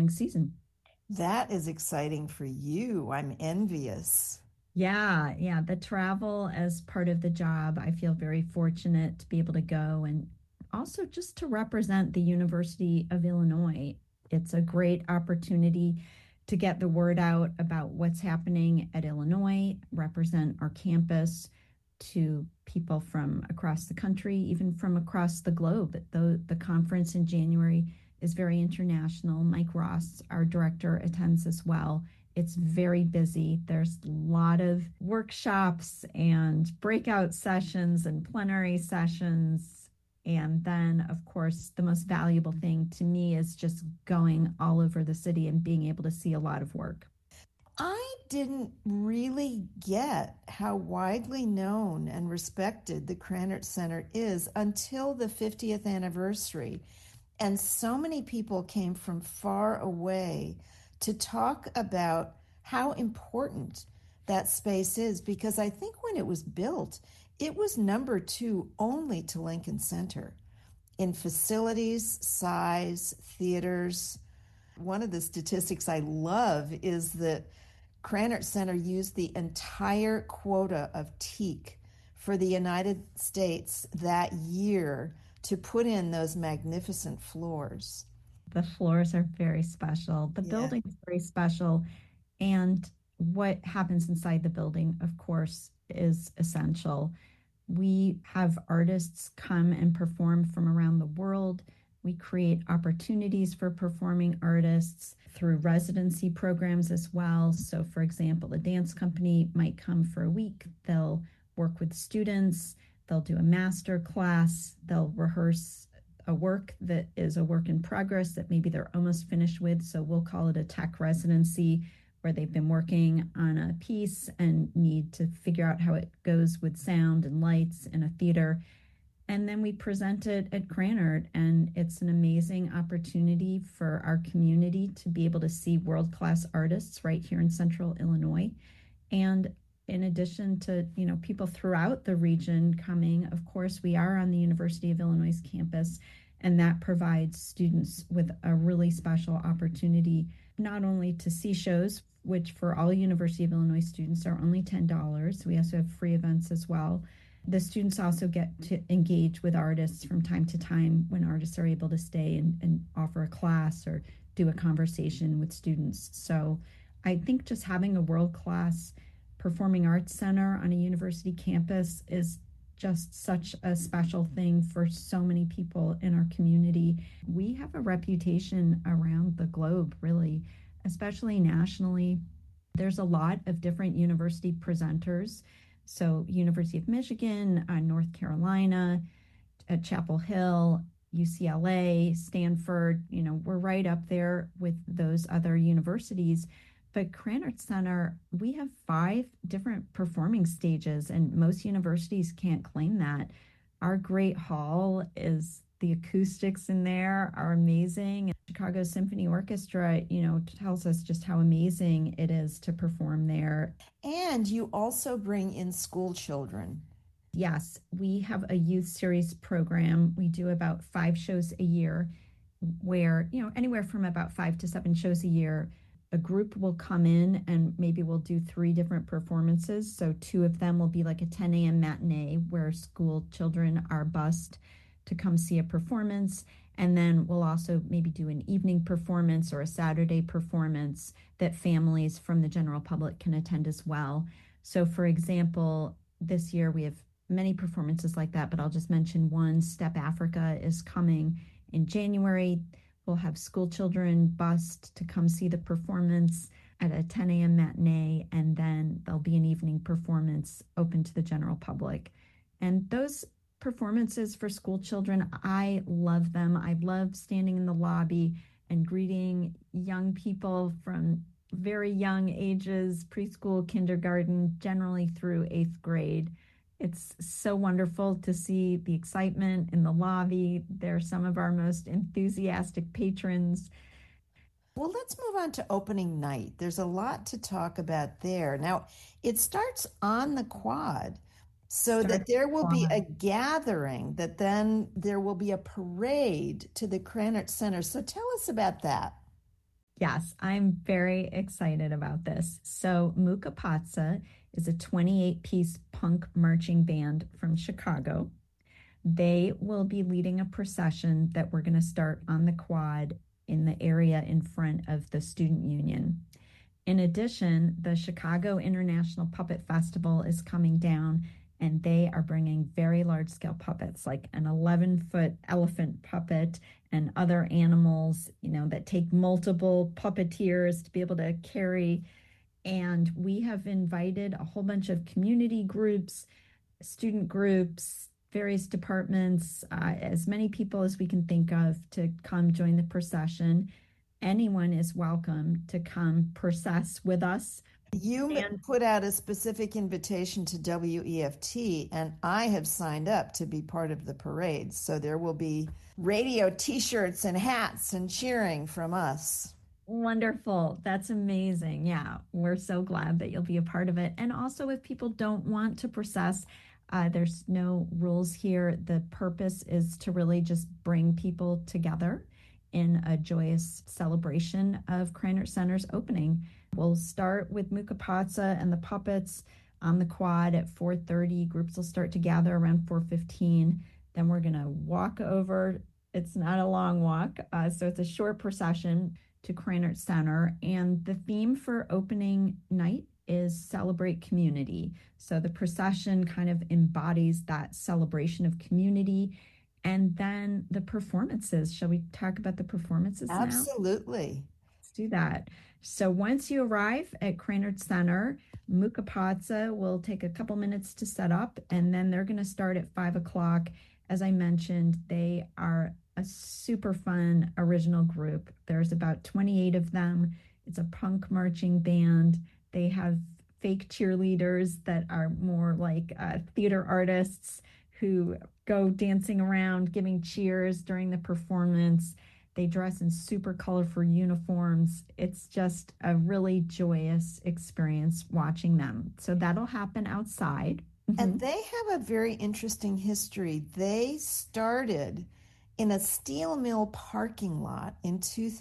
following season. That is exciting for you. I'm envious. Yeah, the travel as part of the job, I feel very fortunate to be able to go and also just to represent the University of Illinois. It's a great opportunity to get the word out about what's happening at Illinois, represent our campus to people from across the country, even from across the globe. The conference in January is very international. Mike Ross, our director, attends as well. It's very busy. There's a lot of workshops and breakout sessions and plenary sessions. And then, of course, the most valuable thing to me is just going all over the city and being able to see a lot of work. I didn't really get how widely known and respected the Krannert Center is until the 50th anniversary. And so many people came from far away to talk about how important that space is because I think when it was built, it was number two only to Lincoln Center in facilities, size, theaters. One of the statistics I love is that Krannert Center used the entire quota of teak for the United States that year to put in those magnificent floors. The floors are very special. The Yeah. building is very special. And what happens inside the building, of course, is essential. We have artists come and perform from around the world. We create opportunities for performing artists through residency programs as well. So, for example, a dance company might come for a week, they'll work with students, they'll do a master class, they'll rehearse a work that is a work in progress that maybe they're almost finished with. So, we'll call it a tech residency where they've been working on a piece and need to figure out how it goes with sound and lights in a theater. And then we present it at Krannert, and it's an amazing opportunity for our community to be able to see world class artists right here in Central Illinois. And in addition to people throughout the region coming, of course, we are on the University of Illinois campus, and that provides students with a really special opportunity not only to see shows, which for all University of Illinois students are only $10. We also have free events as well. The students also get to engage with artists from time to time when artists are able to stay and offer a class or do a conversation with students. So I think just having a world class performing arts center on a university campus is just such a special thing for so many people in our community. We have a reputation around the globe, really, especially nationally. There's a lot of different university presenters. So, University of Michigan, North Carolina, at Chapel Hill, UCLA, Stanford, we're right up there with those other universities. But Krannert Center, we have five different performing stages, and most universities can't claim that. Our great hall is the acoustics in there are amazing. Chicago Symphony Orchestra, tells us just how amazing it is to perform there. And you also bring in school children. Yes, we have a youth series program. We do about five shows a year, where, anywhere from about 5 to 7 shows a year. A group will come in and maybe we'll do three different performances. So two of them will be like a 10 a.m. matinee where school children are bused to come see a performance. And then we'll also maybe do an evening performance or a Saturday performance that families from the general public can attend as well. So, for example, this year we have many performances like that, but I'll just mention one. Step Africa is coming in January. We'll have school children bused to come see the performance at a 10 a.m. matinee, and then there'll be an evening performance open to the general public. And those performances for school children, I love them. I love standing in the lobby and greeting young people from very young ages, preschool, kindergarten, generally through eighth grade. It's so wonderful to see the excitement in the lobby. They're some of our most enthusiastic patrons. Well, let's move on to opening night. There's a lot to talk about there. Now, it starts on the quad so that Start there will be a quad. gathering, that then there will be a parade to the Krannert Center. So tell us about that. Yes, I'm very excited about this. So, Muka Patsa is a 28-piece punk marching band from Chicago. They will be leading a procession that we're going to start on the quad in the area in front of the Student Union. In addition, the Chicago International Puppet Festival is coming down, and they are bringing very large scale puppets like an 11-foot elephant puppet and other animals, that take multiple puppeteers to be able to carry. And we have invited a whole bunch of community groups, student groups, various departments, as many people as we can think of to come join the procession. Anyone is welcome to come process with us. You And put out a specific invitation to WEFT, and I have signed up to be part of the parade. So there will be radio t shirts and hats and cheering from us. wonderful. That's amazing. Yeah, we're so glad that you'll be a part of it. And also, if people don't want to process, there's no rules here. The purpose is to really just bring people together in a joyous celebration of Cranert Center's opening. We'll start with Mukapatsa and the puppets on the quad at 4:30. Groups will start to gather around 4:15. Then we're going to walk over. It's not a long walk, so it's a short procession to Cranert Center. And the theme for opening night is celebrate community. So the procession kind of embodies that celebration of community. And then the performances. Shall we talk about the performances now? Absolutely. Let's do that. So once you arrive at Cranard Center, Mukapatsa will take a couple minutes to set up, and then they're going to start at 5 o'clock. As I mentioned, they are a super fun original group. There's about 28 of them. It's a punk marching band. They have fake cheerleaders that are more like theater artists who go dancing around giving cheers during the performance. They dress in super colorful uniforms. It's just a really joyous experience watching them. So that'll happen outside. And Mhm. they have a very interesting history. They started in a steel mill parking lot in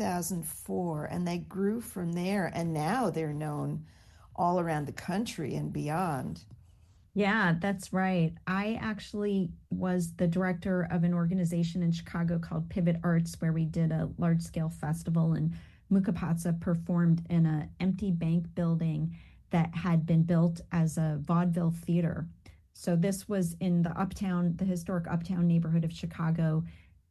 2004, and they grew from there. And now they're known all around the country and beyond. Yeah, that's right. I actually was the director of an organization in Chicago called Pivot Arts, where we did a large scale festival, and Mukapatsa performed in an empty bank building that had been built as a vaudeville theater. So this was in the historic uptown neighborhood of Chicago.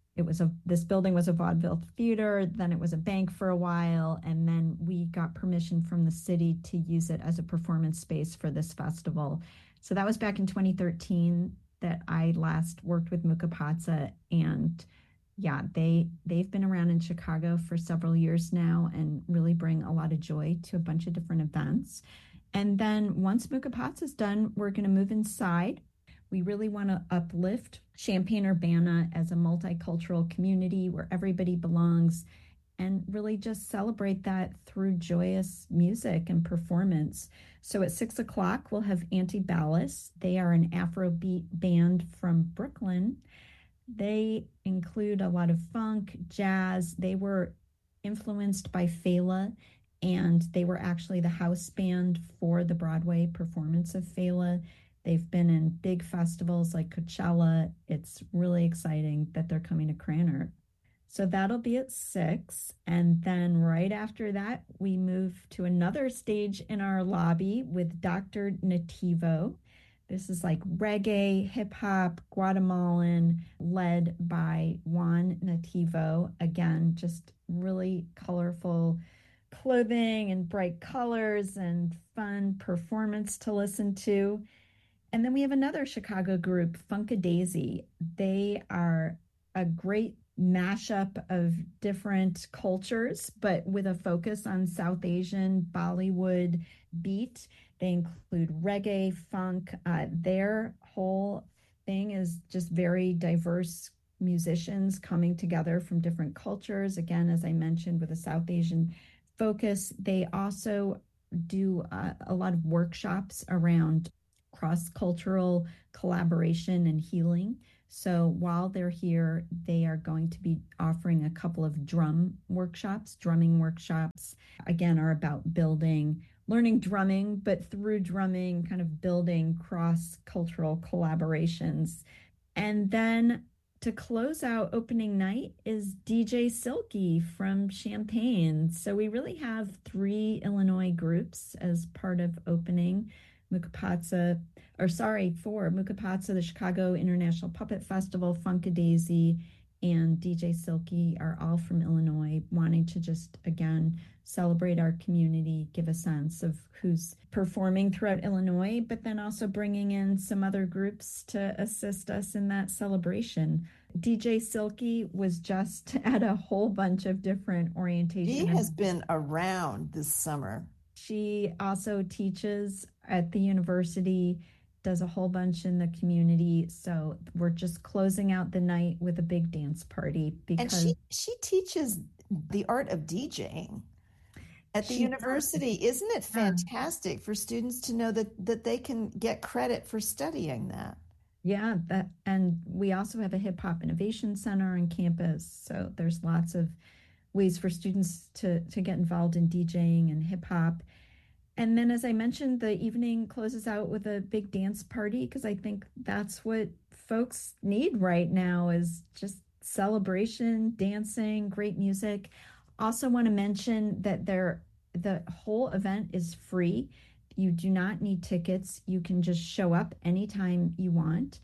This building was a vaudeville theater, then it was a bank for a while, and then we got permission from the city to use it as a performance space for this festival. So that was back in 2013 that I last worked with Mukapatsa. And yeah, they've been around in Chicago for several years now and really bring a lot of joy to a bunch of different events. And then once Mukapatsa is done, we're going to move inside. We really want to uplift Champaign-Urbana as a multicultural community where everybody belongs, and really just celebrate that through joyous music and performance. So at 6 o'clock, we'll have Antebellum. They are an Afrobeat band from Brooklyn. They include a lot of funk, jazz. They were influenced by Fela, and they were actually the house band for the Broadway performance of Fela. They've been in big festivals like Coachella. It's really exciting that they're coming to Cranor. So that'll be at 6. And then right after that, we move to another stage in our lobby with Dr. Nativo. This is like reggae, hip hop, Guatemalan, led by Juan Nativo. Again, just really colorful clothing and bright colors and fun performance to listen to. And then we have another Chicago group, Funkadaisy. They are a great mashup of different cultures, but with a focus on South Asian Bollywood beat. They include reggae, funk. Their whole thing is just very diverse musicians coming together from different cultures. Again, as I mentioned, with a South Asian focus. They also do a lot of workshops around cross cultural collaboration and healing. So while they're here, they are going to be offering a couple of drumming workshops. Again, are about learning drumming, but through drumming, kind of building cross cultural collaborations. And then to close out opening night is DJ Silky from Champaign. So we really have three Illinois groups as part of opening. Four. Mukapatsa, the Chicago International Puppet Festival, Funkadaisy, and DJ Silky are all from Illinois, wanting to just, again, celebrate our community, give a sense of who's performing throughout Illinois, but then also bringing in some other groups to assist us in that celebration. DJ Silky was just at a whole bunch of different She orientation. has been around this summer. She also teaches at the university, does a whole bunch in the community. So we're just closing out the night with a big dance party And because she teaches the art of DJing at the she university. Isn't it yeah, fantastic for students to know that they can get credit for studying that? yeah, that and we also have a hip hop innovation center on campus. So there's lots of ways for students to get involved in DJing and hip hop. And then, as I mentioned, the evening closes out with a big dance party because I think that's what folks need right now is just celebration, dancing, great music. Also, want to mention that the whole event is free. You do not need tickets. You can just show up anytime you want.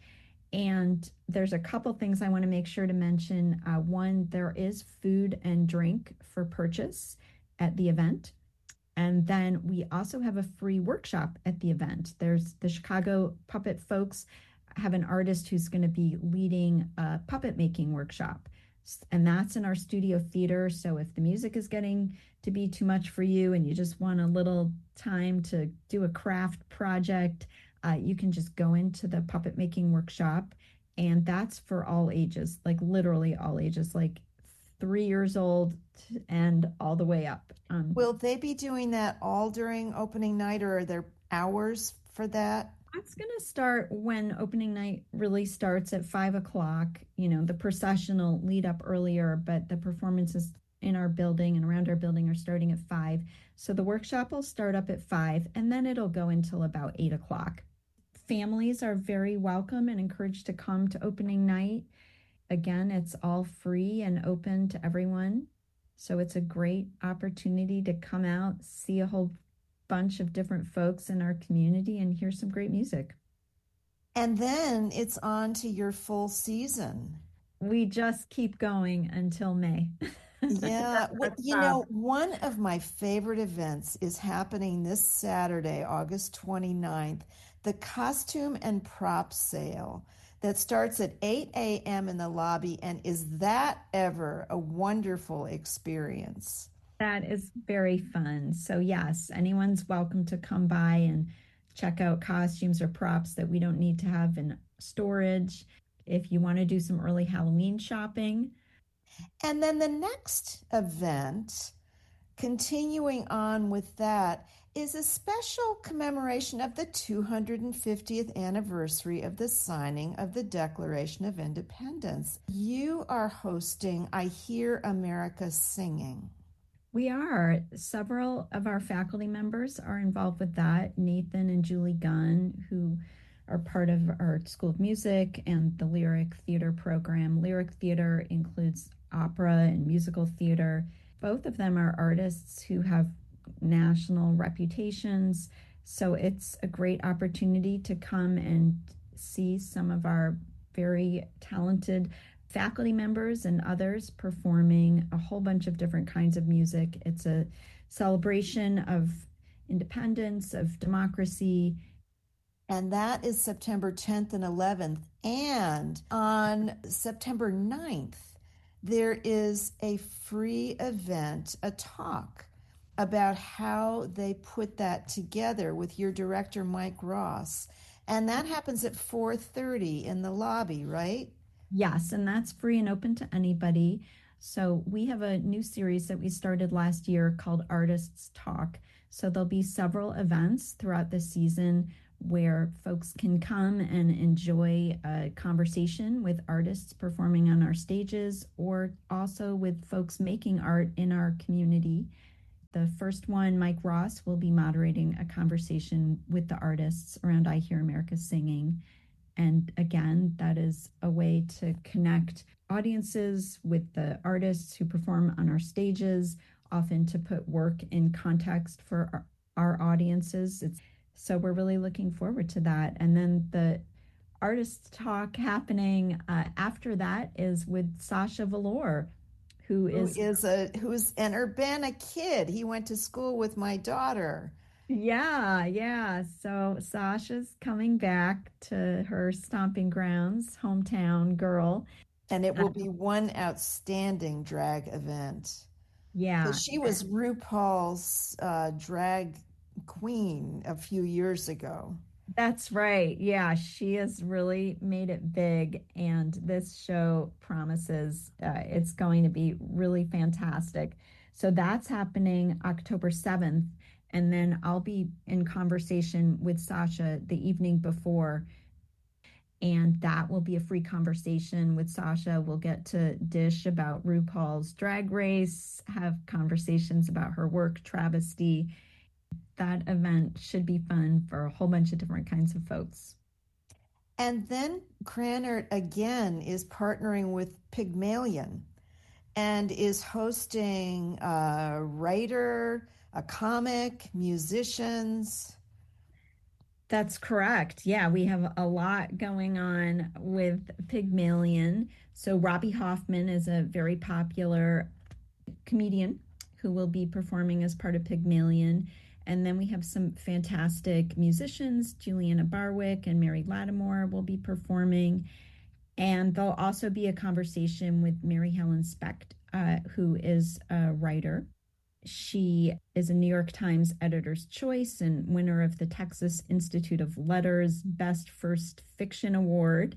And there's a couple things I want to make sure to mention. One, there is food and drink for purchase at the event. And then we also have a free workshop at the event. There's the Chicago puppet folks have an artist who's going to be leading a puppet making workshop. And that's in our studio theater. So if the music is getting to be too much for you and you just want a little time to do a craft project, you can just go into the puppet making workshop. And that's for all ages, like literally all ages, like 3 years old and all the way up. Will they be doing that all during opening night, or are there hours for that? That's going to start when opening night really starts at 5 o'clock. The procession will lead up earlier, but the performances in our building and around our building are starting at 5. So the workshop will start up at 5 and then it'll go until about 8 o'clock. Families are very welcome and encouraged to come to opening night. Again, it's all free and open to everyone. So it's a great opportunity to come out, see a whole bunch of different folks in our community, and hear some great music. And then it's on to your full season. We just keep going until May. Yeah, That's well, our stop. one of my favorite events is happening this Saturday, August 29th, the costume and prop sale that starts at 8 a.m. in the lobby. And is that ever a wonderful experience? That is very fun. So, yes, anyone's welcome to come by and check out costumes or props that we don't need to have in storage. If you want to do some early Halloween shopping, And then the next event, continuing on with that, is a special commemoration of the 250th anniversary of the signing of the Declaration of Independence. You are hosting I Hear America Singing. we are. Several of our faculty members are involved with that. Nathan and Julie Gunn, who are part of our School of Music and the Lyric Theater program. Lyric Theater includes opera and musical theater. Both of them are artists who have national reputations. So it's a great opportunity to come and see some of our very talented faculty members and others performing a whole bunch of different kinds of music. It's a celebration of independence, of democracy. And that is September 10th and 11th. And on September 9th, there is a free event, a talk about how they put that together with your director, Mike Ross. And that happens at 4:30 in the lobby, right? Yes, and that's free and open to anybody. So we have a new series that we started last year called Artists Talk. So there'll be several events throughout the season where folks can come and enjoy a conversation with artists performing on our stages or also with folks making art in our community. The first one, Mike Ross, will be moderating a conversation with the artists around I Hear America Singing. And again, that is a way to connect audiences with the artists who perform on our stages, often to put work in context for our audiences. So we're really looking forward to that. And then the artist talk happening after that is with Sasha Velour, who is who's an Urbana kid. He went to school with my daughter. yeah. So Sasha's coming back to her stomping grounds, hometown girl. And it Uh, will be one outstanding drag event. yeah, Because she was RuPaul's drag queen a few years ago. that's right. Yeah, she has really made it big, and this show promises it's going to be really fantastic. So that's happening October 7th. And then I'll be in conversation with Sasha the evening before, and that will be a free conversation with Sasha. We'll get to dish about RuPaul's Drag Race, have conversations about her work, Travesty. That event should be fun for a whole bunch of different kinds of folks. And then Cranert again is partnering with Pygmalion and is hosting a writer, a comic, musicians. That's correct. Yeah, we have a lot going on with Pygmalion. So, Robbie Hoffman is a very popular comedian who will be performing as part of Pygmalion. And then we have some fantastic musicians. Juliana Barwick and Mary Lattimore will be performing. And there'll also be a conversation with Mary Helen Specht, who is a writer. She is a New York Times Editor's Choice and winner of the Texas Institute of Letters Best First Fiction Award.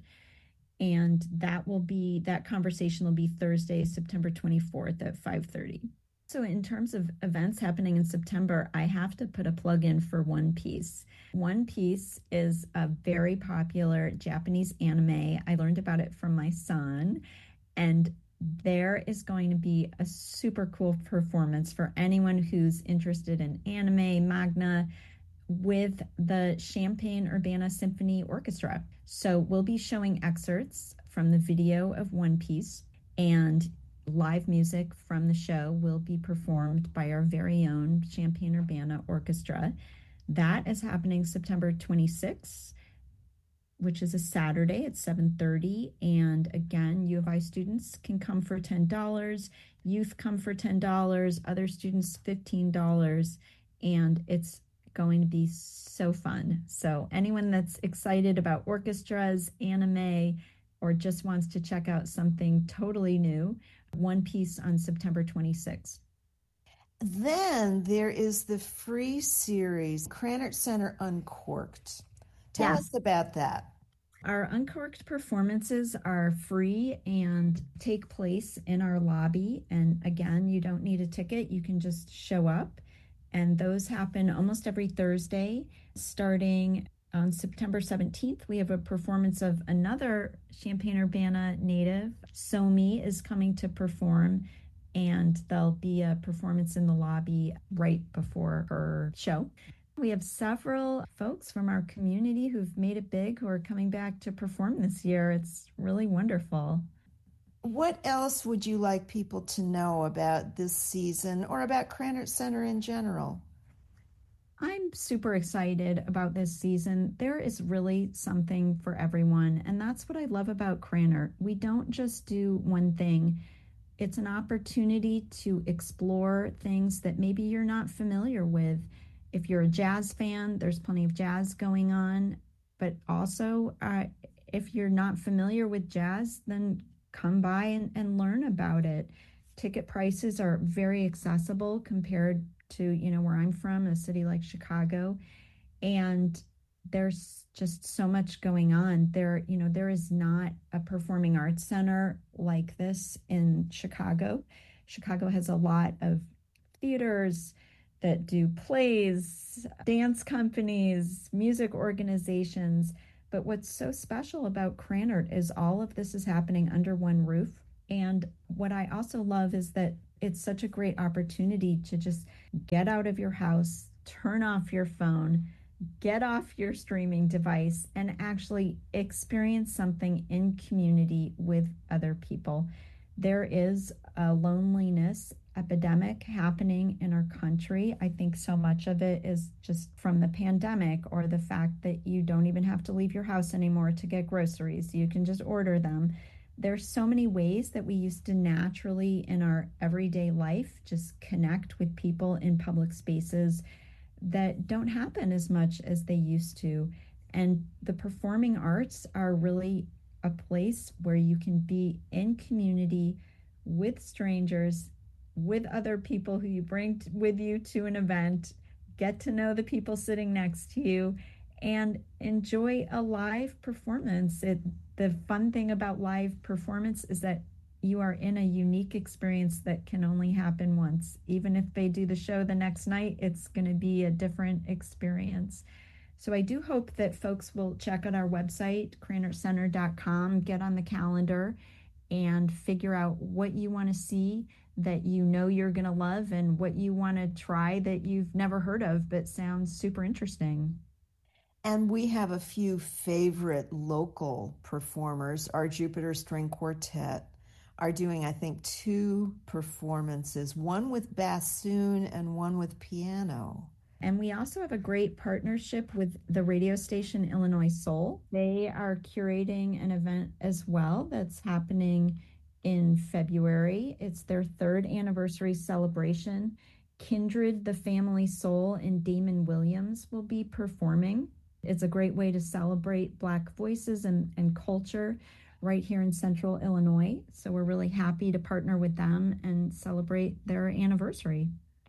And that conversation will be Thursday, September 24th at 5:30. So in terms of events happening in September, I have to put a plug in for One Piece. One Piece is a very popular Japanese anime. I learned about it from my son, and there is going to be a super cool performance for anyone who's interested in anime, manga, with the Champaign Urbana Symphony Orchestra. So we'll be showing excerpts from the video of One Piece, and live music from the show will be performed by our very own Champaign Urbana Orchestra. That is happening September 26th, which is a Saturday at 7:30. And again, U of I students can come for $10, youth come for $10, other students $15, and it's going to be so fun. So anyone that's excited about orchestras, anime, or just wants to check out something totally new, One Piece on September 26th. Then there is the free series, Cranert Center Uncorked. Tell Yes. us about that. Our uncorked performances are free and take place in our lobby. And again, you don't need a ticket, you can just show up. And those happen almost every Thursday. Starting on September 17th, we have a performance of another Champaign Urbana native. Somi is coming to perform, and there'll be a performance in the lobby right before her show. We have several folks from our community who've made it big who are coming back to perform this year. It's really wonderful. What else would you like people to know about this season or about Cranert Center in general? I'm super excited about this season. There is really something for everyone, and that's what I love about Cranert. We don't just do one thing. It's an opportunity to explore things that maybe you're not familiar with. If you're a jazz fan, there's plenty of jazz going on. But also, if you're not familiar with jazz, then come by and learn about it. Ticket prices are very accessible compared to, where I'm from, a city like Chicago. And there's just so much going on there is not a performing arts center like this in Chicago. Chicago has a lot of theaters, that do plays, dance companies, music organizations. But what's so special about Cranert is all of this is happening under one roof. And what I also love is that it's such a great opportunity to just get out of your house, turn off your phone, get off your streaming device, and actually experience something in community with other people. There is a loneliness epidemic happening in our country. I think so much of it is just from the pandemic or the fact that you don't even have to leave your house anymore to get groceries. You can just order them. There's so many ways that we used to naturally in our everyday life just connect with people in public spaces that don't happen as much as they used to. And the performing arts are really a place where you can be in community with strangers, with other people who you bring with you to an event, get to know the people sitting next to you, and enjoy a live performance. The fun thing about live performance is that you are in a unique experience that can only happen once. Even if they do the show the next night, it's going to be a different experience. So I do hope that folks will check out our website, cranertcenter.com, get on the calendar, and figure out what you want to see that you know you're going to love and what you want to try that you've never heard of but sounds super interesting. And we have a few favorite local performers. Our Jupiter String Quartet are doing, I think, two performances, one with bassoon and one with piano. And we also have a great partnership with the radio station Illinois Soul. They are curating an event as well that's happening in February. It's their third anniversary celebration. Kindred, the Family Soul, and Damon Williams will be performing. It's a great way to celebrate Black voices and culture right here in central Illinois. So we're really happy to partner with them and celebrate their anniversary.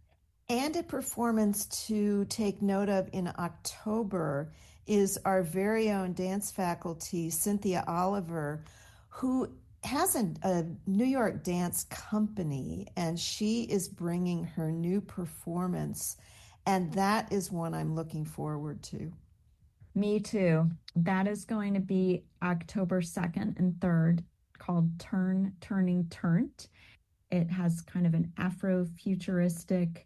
And a performance to take note of in October is our very own dance faculty, Cynthia Oliver, who has a New York dance company, and she is bringing her new performance. And that is one I'm looking forward to. Me too. That is going to be October 2nd and 3rd, called Turn, Turning, Turnt. It has kind of an Afro-futuristic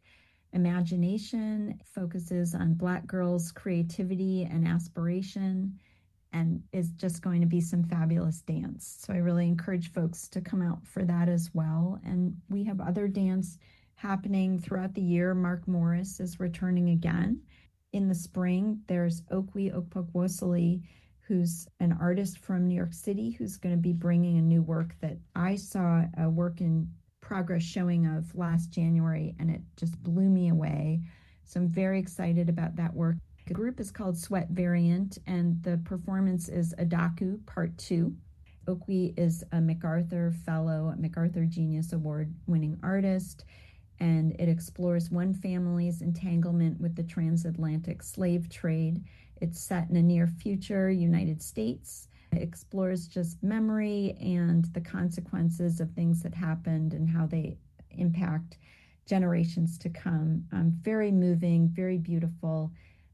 imagination, focuses on Black girls' creativity and aspiration, and is just going to be some fabulous dance. So I really encourage folks to come out for that as well. And we have other dance happening throughout the year. Mark Morris is returning again. In the spring, there's Okwe Okpokwosili, who's an artist from New York City, who's going to be bringing a new work that I saw a work in progress showing of last January, and it just blew me away. So I'm very excited about that work. The group is called Sweat Variant, and the performance is Adaku Part 2. Okwe is a MacArthur Fellow, MacArthur Genius Award winning artist, and it explores one family's entanglement with the transatlantic slave trade. It's set in a near future United States. It explores just memory and the consequences of things that happened and how they impact generations to come. Very moving, very beautiful,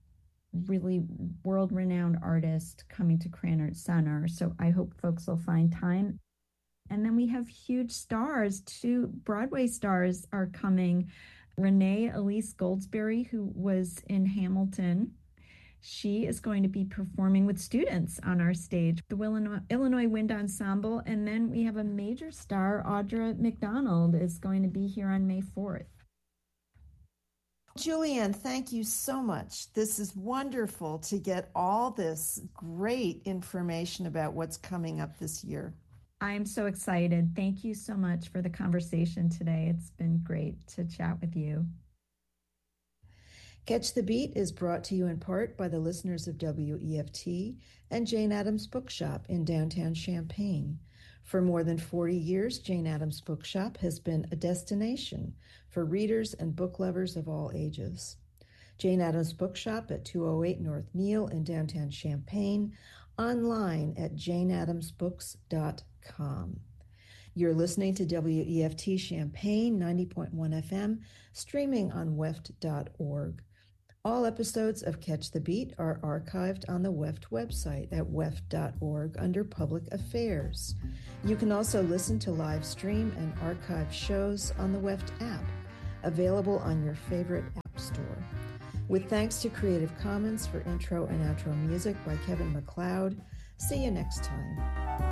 really world-renowned artist coming to Cranert Center. So I hope folks will find time. And then we have huge stars. Two Broadway stars are coming. Renee Elise Goldsberry, who was in Hamilton, she is going to be performing with students on our stage, the Illinois Wind Ensemble. And then we have a major star, Audra McDonald, is going to be here on May 4th. Julianne, thank you so much. This is wonderful to get all this great information about what's coming up this year. I'm so excited. Thank you so much for the conversation today. It's been great to chat with you. Catch the Beat is brought to you in part by the listeners of WEFT and Jane Addams Bookshop in downtown Champaign. For more than 40 years, Jane Addams Bookshop has been a destination for readers and book lovers of all ages. Jane Addams Bookshop at 208 North Neal in downtown Champaign, online at janeaddamsbooks.com. You're listening to WEFT Champaign 90.1 FM, streaming on weft.org. All episodes of Catch the Beat are archived on the WEFT website at weft.org under Public Affairs. You can also listen to live stream and archive shows on the WEFT app, available on your favorite app store. With thanks to Creative Commons for intro and outro music by Kevin MacLeod. See you next time.